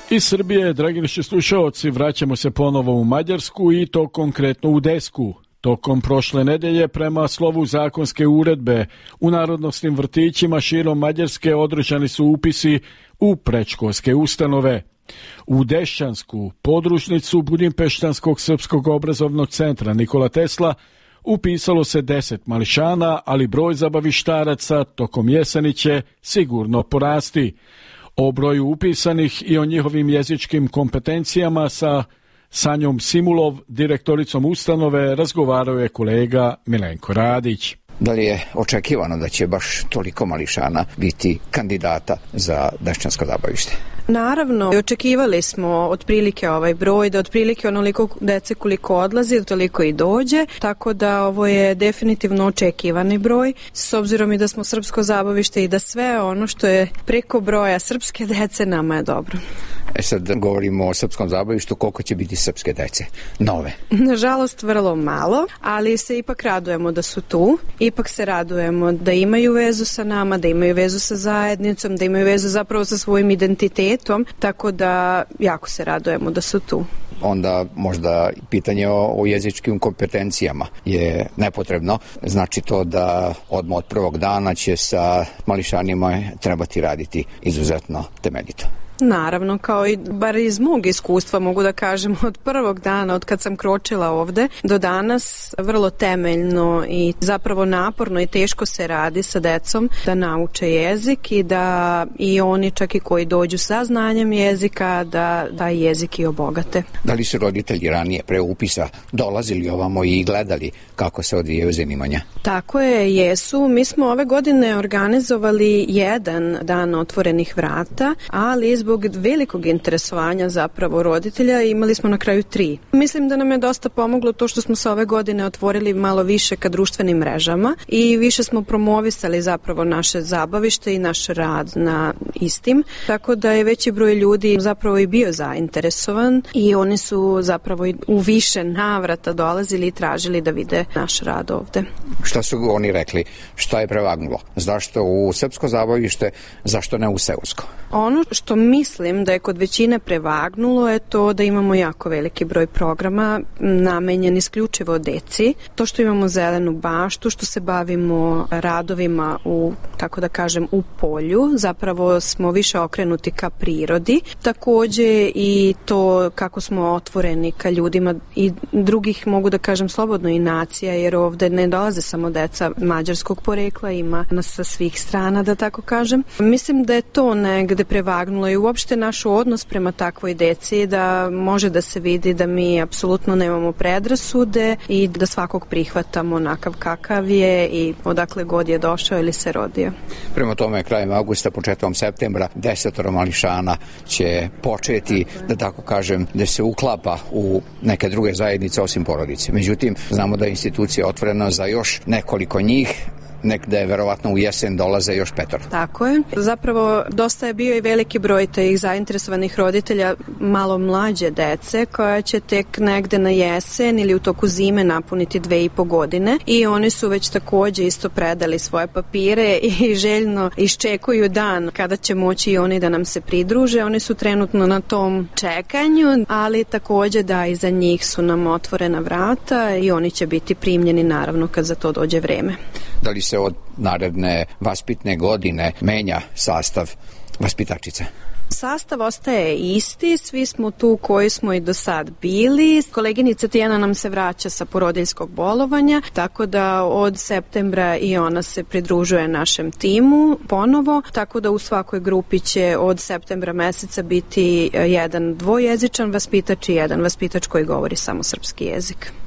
Iz Srbije, dragi naši slušaoci, vraćamo se ponovo u Mađarsku i to konkretno u Desku. Tokom prošle nedelje, prema slovu zakonske uredbe, u narodnosnim vrtićima širom Mađarske održani su upisi u predškolske ustanove. U Dešćansku podružnicu Budimpeštanskog srpskog obrazovnog centra Nikola Tesla upisalo se 10 mališana, ali broj zabavištaraca tokom jeseni će sigurno porasti. O broju upisanih i o njihovim jezičkim kompetencijama sa Sanjom Simulov, direktoricom ustanove, razgovarao je kolega Milenko Radić. Da li je očekivano da će baš toliko mališana biti kandidata za Dešćansko zabavište? Naravno, očekivali smo otprilike ovaj broj, da otprilike onoliko dece koliko odlazi, toliko i dođe, tako da ovo je definitivno očekivani broj, s obzirom i da smo srpsko zabavište i da sve ono što je preko broja srpske dece nama je dobro. Sad govorimo o srpskom zabavištu, koliko će biti srpske dece nove? Nažalost, vrlo malo, ali se ipak radujemo da su tu, ipak se radujemo da imaju vezu sa nama, da imaju vezu sa zajednicom, da imaju vezu zapravo sa svojim identitetom, tako da jako se radujemo da su tu. Onda možda pitanje o jezičkim kompetencijama je nepotrebno. Znači to da odmah od prvog dana će sa mališanima trebati raditi izuzetno temeljito. Naravno, kao i bar iz mog iskustva mogu da kažem od prvog dana od kad sam kročila ovde do danas vrlo temeljno i zapravo naporno i teško se radi sa decom da nauče jezik i da i oni čak i koji dođu sa znanjem jezika da taj jezik i obogate. Da li su roditelji ranije pre upisa dolazili ovamo i gledali kako se odvijaju zanimanja? Tako je, jesu. Mi smo ove godine organizovali jedan dan otvorenih vrata, ali zbog velikog interesovanja zapravo roditelja imali smo na kraju 3. Mislim da nam je dosta pomoglo to što smo se ove godine otvorili malo više ka društvenim mrežama i više smo promovisali zapravo naše zabavište i naš rad na istim, tako da je veći broj ljudi zapravo i bio zainteresovan i oni su zapravo u više navrata dolazili i tražili da vide naš rad ovde. Šta su oni rekli? Šta je prevagnulo? Zašto u srpsko zabavište, zašto ne u seosko? Ono što mislim da je kod većine prevagnulo je to da imamo jako veliki broj programa namenjen isključivo deci. To što imamo zelenu baštu, što se bavimo radovima u, tako da kažem, u polju, zapravo smo više okrenuti ka prirodi. Takođe i to kako smo otvoreni ka ljudima i drugih, mogu da kažem slobodno, i nacija, jer ovde ne dolaze samo deca mađarskog porekla, ima nas sa svih strana, da tako kažem. Mislim da je to negde prevagnulo i uopšte naš odnos prema takvoj deci, da može da se vidi da mi apsolutno nemamo predrasude i da svakog prihvatamo onakav kakav je i odakle god je došao ili se rodio. Prema tome, krajem avgusta, početkom septembra 10 mališana će početi, da tako kažem, da se uklapa u neke druge zajednice osim porodice. Međutim, znamo da je institucija otvorena za još nekoliko njih, nekde verovatno u jesen dolaze još 5. Tako je. Zapravo dosta je bio i veliki broj tih zainteresovanih roditelja malo mlađe dece koja će tek negde na jesen ili u toku zime napuniti 2,5 godine i oni su već takođe isto predali svoje papire i željno iščekuju dan kada će moći i oni da nam se pridruže. Oni su trenutno na tom čekanju, ali takođe da i za njih su nam otvorena vrata i oni će biti primljeni naravno kad za to dođe vreme. Da li se od naredne vaspitne godine menja sastav vaspitačica? Sastav ostaje isti, svi smo tu koji smo i do sad bili. Koleginica Tijana nam se vraća sa porodiljskog bolovanja, tako da od septembra i ona se pridružuje našem timu ponovo, tako da u svakoj grupi će od septembra meseca biti jedan dvojezičan vaspitač i jedan vaspitač koji govori samo srpski jezik.